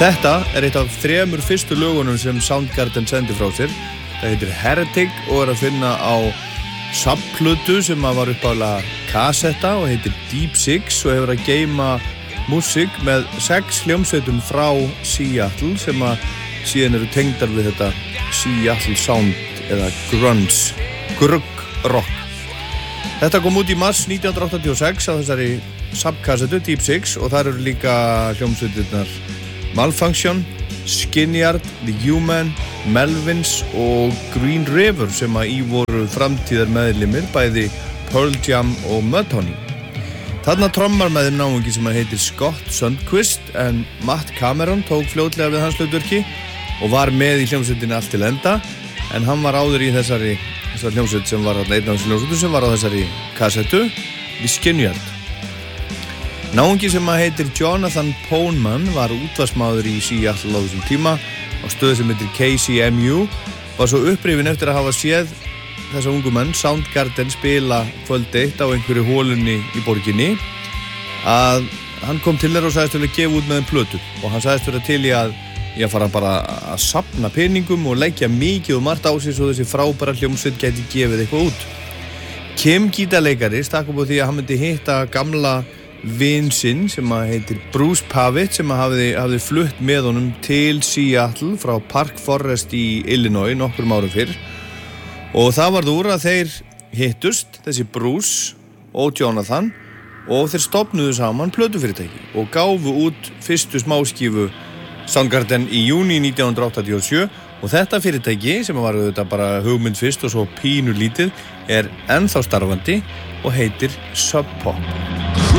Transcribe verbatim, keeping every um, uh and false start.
Þetta er eitt af þremur fyrstu lögunum sem Soundgarden sendi frá sér. Það heitir Heretic og er að finna á subplötu sem var uppálega kassetta og heitir Deep Six og hefur að geyma músík með sex hljómsveitum frá Seattle sem að síðan eru tengdar við þetta Seattle Sound eða grunge, grugg rock. Þetta kom út í mars nítján hundruð áttatíu og sex á þessari subkassettu Deep Six og þar eru líka hljómsveitirnar Malfunction, Skinyard, The Human, Melvins og Green River sem að í voru framtíðar meðlimir bæði Pearl Jam og Mudhoney. Þarna trommar með þeim náungi sem að heitir Scott Sundquist en Matt Cameron tók fljótlega við hans hlutverki og var með í hljómsveitinni allt til enda en hann var áður í þessari, þessari hljómsveit sem var einn af þessari hljómsveitum sem var á þessari kassettu The Skinyard. Náungi sem að heitir Jonathan Poneman var útvarpsmaður í Seattle á þessum tíma á stöðu sem heitir K C M U var svo upprifinn eftir að hafa séð þessa ungu menn Soundgarden spila kvöld eitt á einhverju hólunni í borginni að hann kom til þeirra og sagðist vilja gefa út með þeim plötu og hann sagðist vera til í að ég fara bara að safna peningum og leggja mikið og margt á sig svo þessi frábæra hljómsveit gæti gefið eitthvað út. Kim gítarleikari stakk upp á því að hann myndi hitta gamla vin sinn sem að heitir Bruce Pavitt sem að hafði, hafði flutt með honum til Seattle frá Park Forest í Illinois nokkrum árum fyrr og það varð úr að þeir hittust, þessi Bruce og Jonathan og þeir stofnuðu saman plötufyrirtæki og gáfu út fyrstu smáskífu Soundgarden í júní nítján hundruð áttatíu og sjö og þetta fyrirtæki sem var auðvitað bara hugmynd fyrst og svo pínu lítið er ennþá starfandi og heitir Sub Pop.